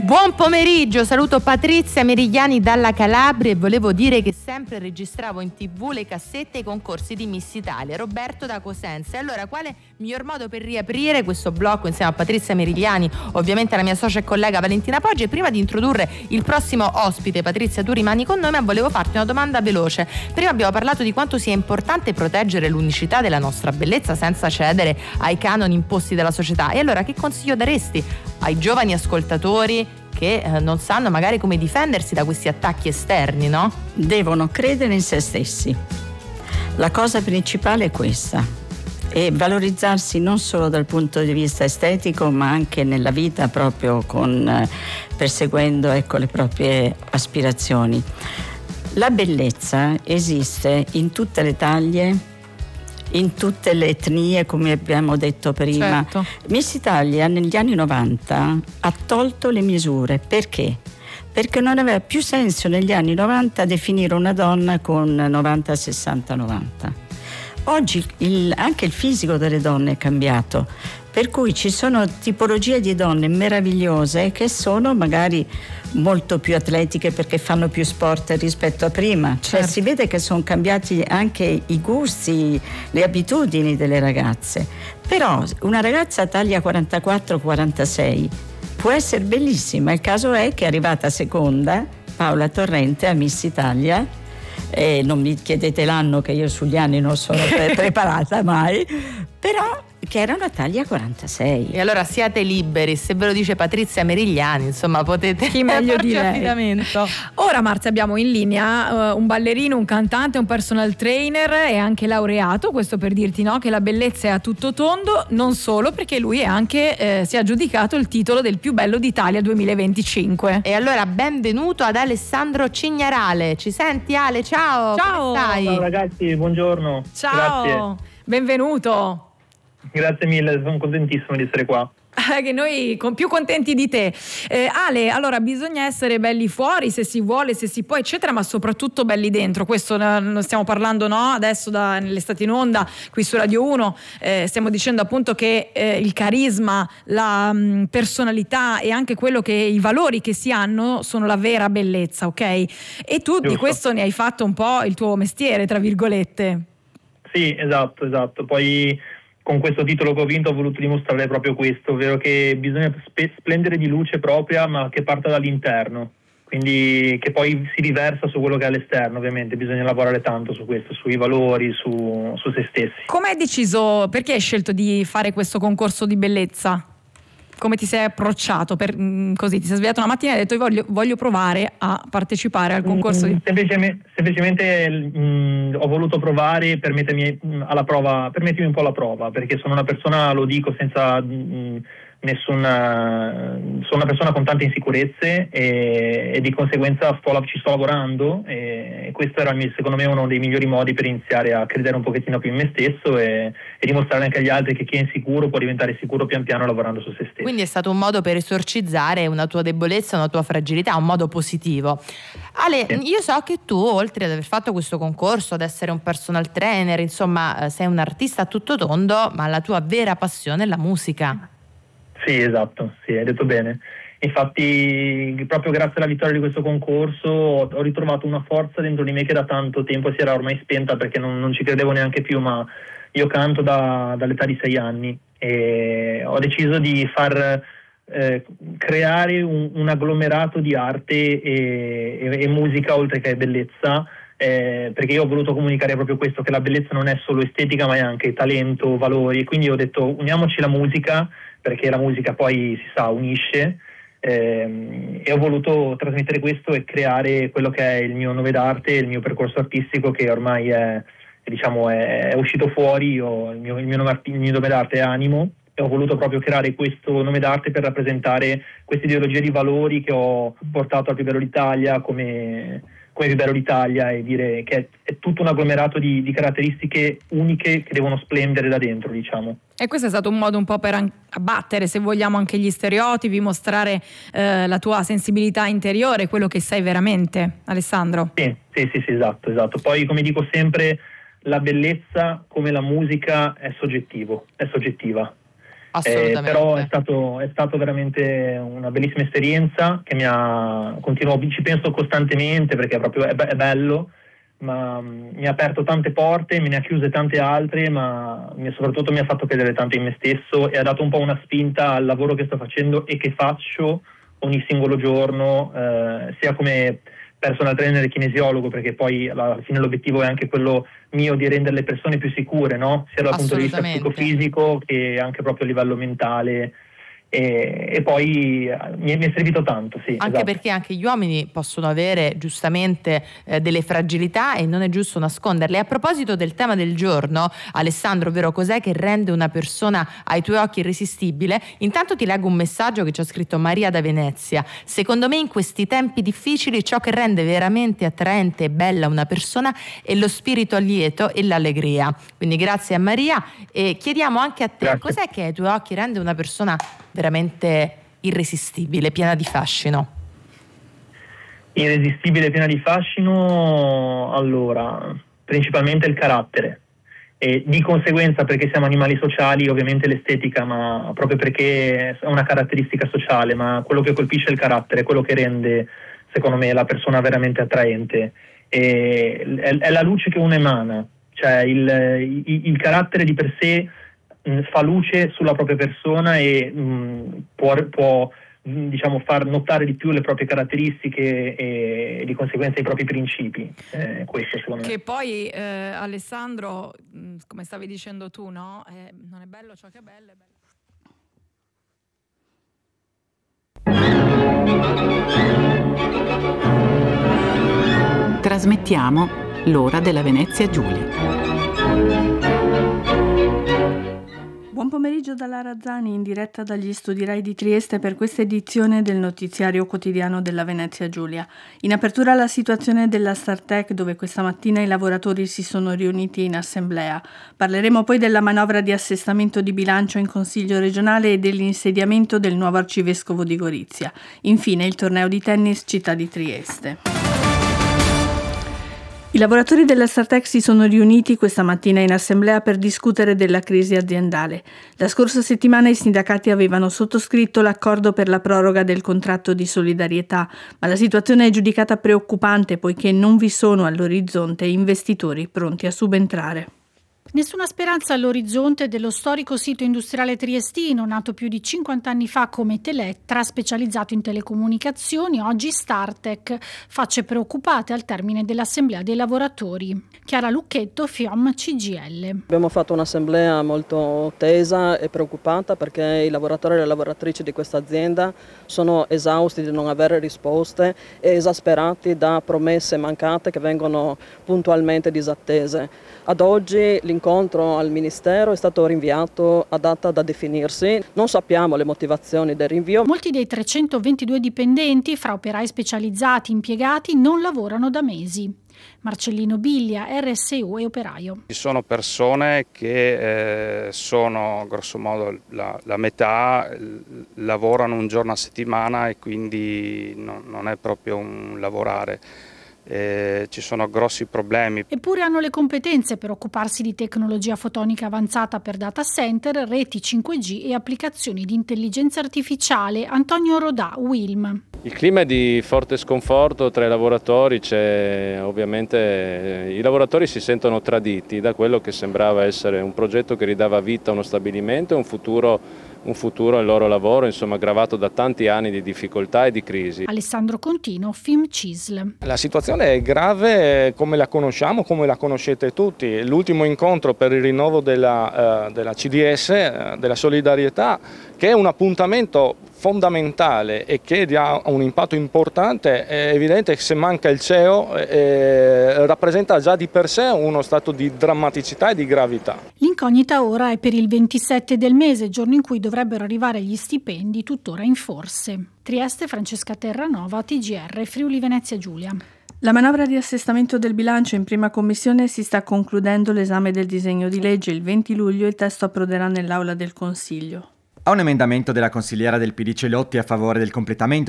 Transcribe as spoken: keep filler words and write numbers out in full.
Buon pomeriggio, saluto Patrizia Merigliani dalla Calabria e volevo dire che sempre registravo in tv le cassette e i concorsi di Miss Italia. Roberto da Cosenza. E allora quale miglior modo per riaprire questo blocco insieme a Patrizia Merigliani, ovviamente la mia socia e collega Valentina Poggi? E prima di introdurre il prossimo ospite, Patrizia, tu rimani con noi, ma volevo farti una domanda veloce. Prima abbiamo parlato di quanto sia importante proteggere l'unicità della nostra bellezza senza cedere ai canoni imposti dalla società. E allora che consiglio daresti ai giovani ascoltatori che eh, non sanno magari come difendersi da questi attacchi esterni, no? Devono credere in se stessi. La cosa principale è questa, e valorizzarsi non solo dal punto di vista estetico, ma anche nella vita, proprio con eh, perseguendo ecco, le proprie aspirazioni. La bellezza esiste in tutte le taglie, in tutte le etnie, come abbiamo detto prima. Certo. Miss Italia negli anni novanta ha tolto le misure. Perché? Perché non aveva più senso negli anni novanta definire una donna con novanta, sessanta, novanta. Oggi il, anche il fisico delle donne è cambiato, per cui ci sono tipologie di donne meravigliose che sono magari molto più atletiche perché fanno più sport rispetto a prima. Cioè Certo. si vede che sono cambiati anche i gusti, le abitudini delle ragazze. Però una ragazza taglia quarantaquattro quarantasei può essere bellissima. Il caso è che è arrivata seconda Paola Torrente a Miss Italia. E non mi chiedete l'anno, che io sugli anni non sono pre- preparata mai, però che era una taglia quarantasei. E allora siate liberi, se ve lo dice Patrizia Merigliani, insomma potete Chi meglio di lei. affidamento. Ora Marzia abbiamo in linea uh, un ballerino, un cantante, un personal trainer e anche laureato, questo per dirti no che la bellezza è a tutto tondo, non solo perché lui è anche eh, si è aggiudicato il titolo del più bello d'Italia duemilaventicinque. E allora benvenuto ad Alessandro Cignarale. Ci senti Ale? Ciao. Ciao. Come stai? Ciao ragazzi, buongiorno. Ciao, Grazie. benvenuto. Grazie mille, sono contentissimo di essere qua. Che noi con più contenti di te. eh, Ale, allora bisogna essere belli fuori se si vuole, se si può eccetera, ma soprattutto belli dentro. Questo ne stiamo parlando no adesso da, nell'estate in onda qui su Radio uno. eh, stiamo dicendo appunto che eh, il carisma, la mh, personalità e anche quello che i valori che si hanno sono la vera bellezza, ok? E tu Giusto. Di questo ne hai fatto un po' il tuo mestiere, tra virgolette. Sì, esatto, esatto. Poi con questo titolo che ho vinto ho voluto dimostrare proprio questo, ovvero che bisogna spe- splendere di luce propria, ma che parta dall'interno, quindi che poi si riversa su quello che è all'esterno. Ovviamente bisogna lavorare tanto su questo, sui valori, su, su se stessi. Come hai deciso, perché hai scelto di fare questo concorso di bellezza? Come ti sei approcciato? Per, mh, così ti sei svegliato una mattina e hai detto voglio, voglio provare a partecipare al concorso di... Semplicemente, semplicemente mh, ho voluto provare per mettermi mh, alla prova, per mettermi un po' alla prova, perché sono una persona, lo dico senza mh, nessuna, sono una persona con tante insicurezze e, e di conseguenza sto, ci sto lavorando, e, e questo era secondo me uno dei migliori modi per iniziare a credere un pochettino più in me stesso e, e dimostrare anche agli altri che chi è insicuro può diventare sicuro pian piano lavorando su se stesso. Quindi è stato un modo per esorcizzare una tua debolezza, una tua fragilità, un modo positivo. Ale, Sì. io so che tu, oltre ad aver fatto questo concorso, ad essere un personal trainer, insomma, sei un artista a tutto tondo, ma la tua vera passione è la musica. Sì, esatto, sì, hai detto bene. Infatti, proprio grazie alla vittoria di questo concorso ho, ho ritrovato una forza dentro di me che da tanto tempo si era ormai spenta, perché non, non ci credevo neanche più, ma io canto da, dall'età di sei anni e ho deciso di far eh, creare un, un agglomerato di arte e, e, e musica oltre che bellezza, eh, perché io ho voluto comunicare proprio questo, che la bellezza non è solo estetica ma è anche talento, valori, e quindi ho detto uniamoci la musica, perché la musica poi si sa unisce, ehm, e ho voluto trasmettere questo e creare quello che è il mio nome d'arte, il mio percorso artistico, che ormai è, diciamo, è, è uscito fuori. Io, il, mio, il, mio nome, il mio nome d'arte è Animo, e ho voluto proprio creare questo nome d'arte per rappresentare questa ideologia di valori che ho portato al più bello d'Italia come, come più bello d'Italia, e dire che è, è tutto un agglomerato di, di caratteristiche uniche che devono splendere da dentro, diciamo. E questo è stato un modo un po' per an- abbattere, se vogliamo, anche gli stereotipi, mostrare eh, la tua sensibilità interiore, quello che sei veramente, Alessandro. Sì, sì, sì, sì, esatto, esatto. Poi, come dico sempre, la bellezza, come la musica, è soggettivo, è soggettiva. Assolutamente. Eh, però è stato, è stato veramente una bellissima esperienza che mi ha continuo, ci penso costantemente perché proprio è, be- è bello, ma um, mi ha aperto tante porte, me ne ha chiuse tante altre, ma mi, soprattutto mi ha fatto credere tanto in me stesso e ha dato un po' una spinta al lavoro che sto facendo e che faccio ogni singolo giorno, eh, sia come personal trainer e kinesiologo, perché poi alla fine l'obiettivo è anche quello mio di rendere le persone più sicure, no? Sia dal punto di vista psicofisico che anche proprio a livello mentale. E, e poi mi è, mi è servito tanto, sì. Anche esatto. perché anche gli uomini possono avere giustamente eh, delle fragilità e non è giusto nasconderle. A proposito del tema del giorno, Alessandro, ovvero cos'è che rende una persona ai tuoi occhi irresistibile, intanto ti leggo un messaggio che ci ha scritto Maria da Venezia. Secondo me in questi tempi difficili ciò che rende veramente attraente e bella una persona è lo spirito lieto e l'allegria. Quindi grazie a Maria e chiediamo anche a te, Grazie. Cos'è che ai tuoi occhi rende una persona veramente irresistibile, piena di fascino? Irresistibile, piena di fascino, allora, principalmente il carattere. E di conseguenza, perché siamo animali sociali, ovviamente l'estetica, ma proprio perché è una caratteristica sociale, ma quello che colpisce è il carattere, quello che rende, secondo me, la persona veramente attraente. E è, è la luce che uno emana, cioè il, il, il carattere di per sé fa luce sulla propria persona e mh, può, può mh, diciamo far notare di più le proprie caratteristiche e di conseguenza i propri principi. Eh, questo secondo me. Che poi eh, Alessandro, mh, come stavi dicendo tu, no? Eh, non è bello ciò che è bello, è bello. Trasmettiamo l'ora della Venezia Giulia. Buon pomeriggio da Lara Zani in diretta dagli studi Rai di Trieste per questa edizione del notiziario quotidiano della Venezia Giulia. In apertura la situazione della Startec, dove questa mattina i lavoratori si sono riuniti in assemblea. Parleremo poi della manovra di assestamento di bilancio in Consiglio regionale e dell'insediamento del nuovo arcivescovo di Gorizia. Infine il torneo di tennis Città di Trieste. I lavoratori della Startec si sono riuniti questa mattina in assemblea per discutere della crisi aziendale. La scorsa settimana i sindacati avevano sottoscritto l'accordo per la proroga del contratto di solidarietà, ma la situazione è giudicata preoccupante poiché non vi sono all'orizzonte investitori pronti a subentrare. Nessuna speranza all'orizzonte dello storico sito industriale triestino, nato più di cinquanta anni fa come Telettra, specializzato in telecomunicazioni, oggi Startec, facce preoccupate al termine dell'assemblea dei lavoratori. Chiara Lucchetto, FIOM C G I L. Abbiamo fatto un'assemblea molto tesa e preoccupata perché i lavoratori e le lavoratrici di questa azienda sono esausti di non avere risposte e esasperati da promesse mancate che vengono puntualmente disattese. Ad oggi l'incontro al Ministero è stato rinviato a data da definirsi. Non sappiamo le motivazioni del rinvio. Molti dei trecentoventidue dipendenti, fra operai specializzati e impiegati, non lavorano da mesi. Marcellino Biglia, R S U e operaio. Ci sono persone che eh, sono grosso modo la, la metà, lavorano un giorno a settimana e quindi no, non è proprio un lavorare. Eh, ci sono grossi problemi. Eppure hanno le competenze per occuparsi di tecnologia fotonica avanzata per data center, reti cinque G e applicazioni di intelligenza artificiale. Antonio Rodà, Wilm. Il clima è di forte sconforto tra i lavoratori, c'è ovviamente eh, i lavoratori si sentono traditi da quello che sembrava essere un progetto che ridava vita a uno stabilimento e un futuro un futuro al loro lavoro, insomma, gravato da tanti anni di difficoltà e di crisi. Alessandro Contino, Film C I S L. La situazione è grave come la conosciamo, come la conoscete tutti. L'ultimo incontro per il rinnovo della, uh, della C D S, uh, della solidarietà, che è un appuntamento fondamentale e che ha un impatto importante, è evidente che se manca il C E O eh, rappresenta già di per sé uno stato di drammaticità e di gravità. L'incognita ora è per il ventisette del mese, giorno in cui dovrebbero arrivare gli stipendi, tuttora in forse. Trieste, Francesca Terranova, T G R, Friuli Venezia Giulia. La manovra di assestamento del bilancio in prima commissione si sta concludendo l'esame del disegno di legge. Il venti luglio il testo approderà nell'aula del Consiglio. A un emendamento della consigliera del P D Celotti a favore del completamento